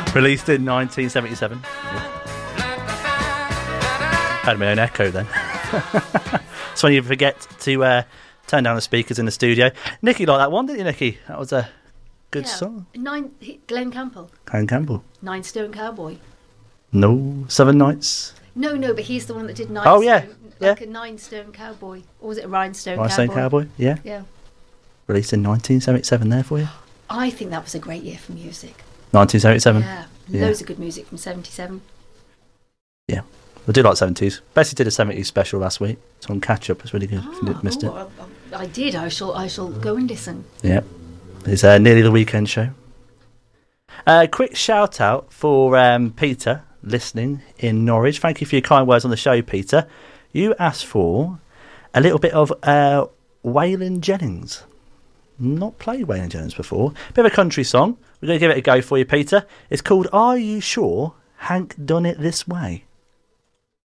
Released in 1977. Had my own echo then. It's when you forget to turn down the speakers in the studio. Nikki liked that one, didn't you, Nikki? That was a good song. Glenn Campbell. Glenn Campbell. Nine Stone Cowboy. No, Seven Nights. No, but he's the one that did Nine Oh, Stone. yeah. A Nine Stone Cowboy. Or was it a Rhinestone Cowboy? Rhinestone Cowboy, yeah. Yeah. Released in 1977 there for you. I think that was a great year for music. 1977? Yeah. Loads of good music from 77. Yeah. I do like 70s. Bessie did a 70s special last week. It's on Catch Up. It's really good if you missed it. I did. I shall go and listen. Yeah. It's nearly the weekend show. Quick shout out for Peter listening in Norwich. Thank you for your kind words on the show, Peter. You asked for a little bit of Waylon Jennings. Not played Waylon Jennings before. Bit of a country song. We're going to give it a go for you, Peter. It's called Are You Sure Hank Done It This Way?